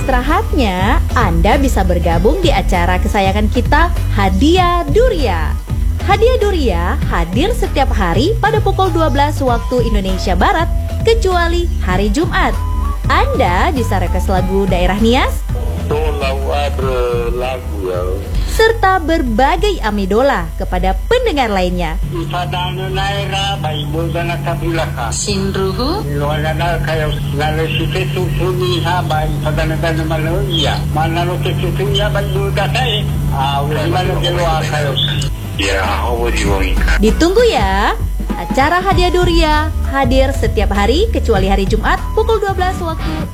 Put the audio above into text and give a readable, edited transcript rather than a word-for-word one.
istirahatnya, Anda bisa bergabung di acara kesayangan kita, Hadiah Duria. Hadiah Duria hadir setiap hari pada pukul 12 waktu Indonesia Barat, kecuali hari Jumat. Anda bisa request lagu daerah Nias, serta berbagai amidola kepada pendengar lainnya. Sinruhu Ditunggu ya. Acara Hadiah Duria hadir setiap hari kecuali hari Jumat pukul 12 waktu